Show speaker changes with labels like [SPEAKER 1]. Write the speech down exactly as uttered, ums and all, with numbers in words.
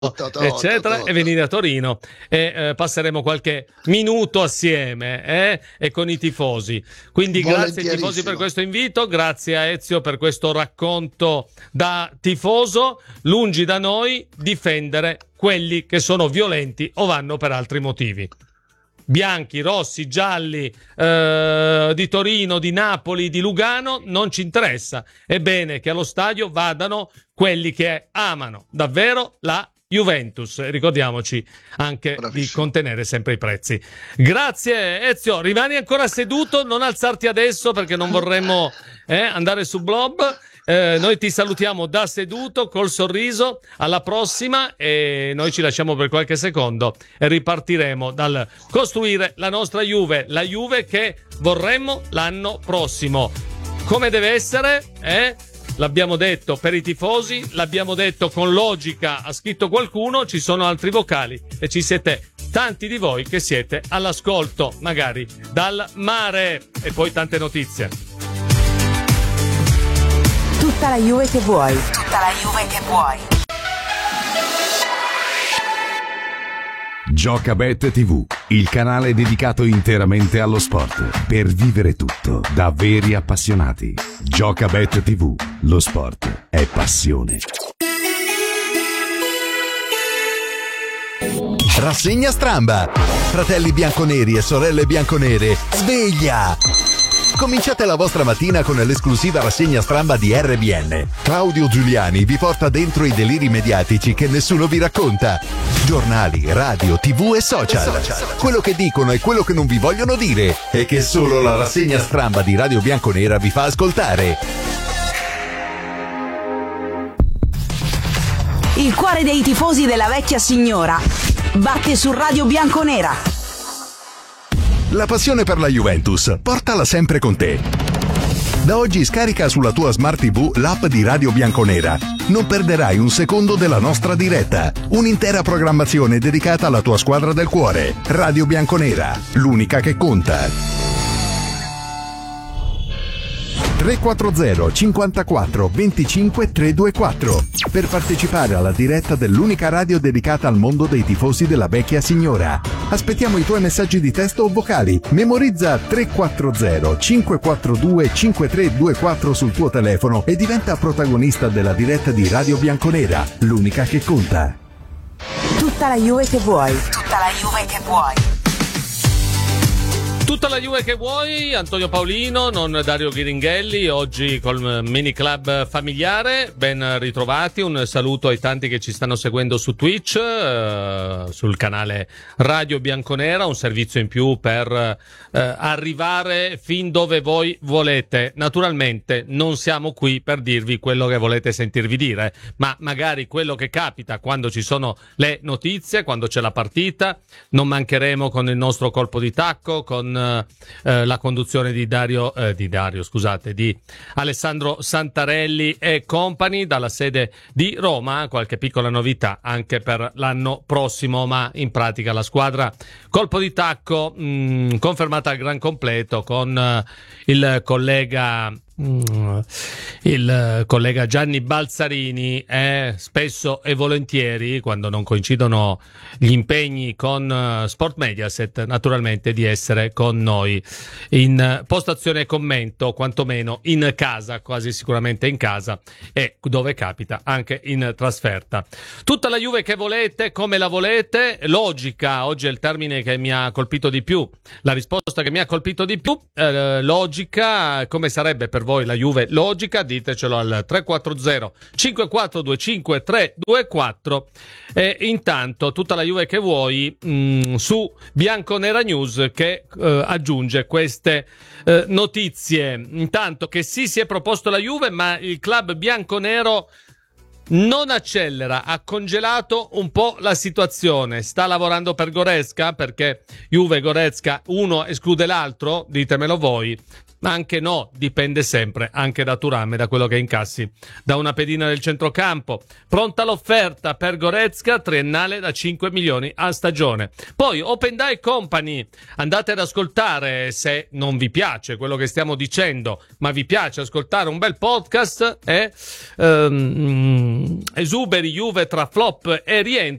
[SPEAKER 1] eccetera, e venire a Torino e eh, passeremo qualche minuto assieme eh, e con i tifosi. Quindi grazie ai tifosi per questo invito, grazie a Ezio per questo racconto da tifoso. Lungi da noi difendere quelli che sono violenti o vanno per altri motivi. Bianchi, rossi, gialli, eh, di Torino, di Napoli, di Lugano, non ci interessa. È bene che allo stadio vadano quelli che amano davvero la Juventus. Ricordiamoci anche Bravissimo. di contenere sempre i prezzi. Grazie Ezio, rimani ancora seduto, non alzarti adesso perché non vorremmo eh, andare su Blob. Eh, noi ti salutiamo da seduto col sorriso, alla prossima, e noi ci lasciamo per qualche secondo e ripartiremo dal costruire la nostra Juve, la Juve che vorremmo l'anno prossimo. Come deve essere? Eh? L'abbiamo detto per i tifosi, l'abbiamo detto con logica, ha scritto qualcuno, ci sono altri vocali e ci siete tanti di voi che siete all'ascolto, magari dal mare, e poi tante notizie.
[SPEAKER 2] Tutta la Juve che vuoi. Tutta la Juve che vuoi.
[SPEAKER 3] Giocabet tivù, il canale dedicato interamente allo sport, per vivere tutto da veri appassionati. Giocabet tivù, lo sport è passione.
[SPEAKER 4] Rassegna Stramba. Fratelli bianconeri e sorelle bianconere, sveglia! Cominciate la vostra mattina con l'esclusiva rassegna Stramba di R B N. Claudio Giuliani vi porta dentro i deliri mediatici che nessuno vi racconta. Giornali, radio, tv e social. Quello che dicono e quello che non vi vogliono dire e che solo la rassegna Stramba di Radio Bianconera vi fa ascoltare.
[SPEAKER 2] Il cuore dei tifosi della vecchia signora batte su Radio Bianconera.
[SPEAKER 4] La passione per la Juventus, portala sempre con te. Da oggi scarica sulla tua Smart tivù l'app di Radio Bianconera. Non perderai un secondo della nostra diretta. Un'intera programmazione dedicata alla tua squadra del cuore. Radio Bianconera, l'unica che conta. tre quattro zero cinquantaquattro venticinque trecentoventiquattro per partecipare alla diretta dell'unica radio dedicata al mondo dei tifosi della vecchia signora. Aspettiamo i tuoi messaggi di testo o vocali. Memorizza tre quattro zero cinque quattro due cinque tre due quattro sul tuo telefono e diventa protagonista della diretta di Radio Bianconera, l'unica che conta.
[SPEAKER 2] Tutta la Juve che vuoi. Tutta la Juve che vuoi.
[SPEAKER 1] Tutta la Juve che vuoi, Antonio Paolino, non Dario Ghiringhelli, oggi col mini club familiare. Ben ritrovati, un saluto ai tanti che ci stanno seguendo su Twitch, eh, sul canale Radio Bianconera, un servizio in più per eh, arrivare fin dove voi volete. Naturalmente non siamo qui per dirvi quello che volete sentirvi dire, ma magari quello che capita quando ci sono le notizie, quando c'è la partita. Non mancheremo con il nostro colpo di tacco, con Eh, la conduzione di Dario eh, di Dario scusate di Alessandro Santarelli e company dalla sede di Roma. Qualche piccola novità anche per l'anno prossimo, ma in pratica la squadra colpo di tacco mh, confermata al gran completo con eh, il collega il collega Gianni Balzarini è spesso e volentieri, quando non coincidono gli impegni con Sport Mediaset, naturalmente di essere con noi in postazione e commento, quantomeno in casa, quasi sicuramente in casa, e dove capita anche in trasferta. Tutta la Juve che volete, come la volete, logica, oggi è il termine che mi ha colpito di più, la risposta che mi ha colpito di più, eh, logica, come sarebbe per voi la Juve logica? Ditecelo al tre quattro zero cinque quattro due cinque tre due quattro. E intanto tutta la Juve che vuoi mh, su Bianconera News che eh, aggiunge queste eh, notizie. Intanto che sì, si è proposto la Juve, ma il club bianconero non accelera, ha congelato un po' la situazione, sta lavorando per Goretzka, perché Juve e Goretzka uno esclude l'altro, ditemelo voi. ma anche no, dipende sempre anche da Thuram e da quello che incassi da una pedina del centrocampo. Pronta l'offerta per Goretzka, triennale da cinque milioni a stagione. Poi OpenDye Company, andate ad ascoltare se non vi piace quello che stiamo dicendo, ma vi piace ascoltare un bel podcast, eh? ehm, esuberi Juve tra flop e rientro.